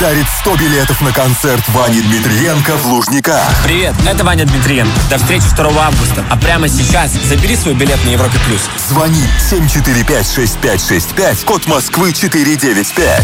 дарит 100 билетов на концерт Вани Дмитриенко в Лужниках. Привет, это Ваня Дмитриенко. До встречи 2 августа. А прямо сейчас забери свой билет на Европе+. Звони 745-6565, код Москвы 495.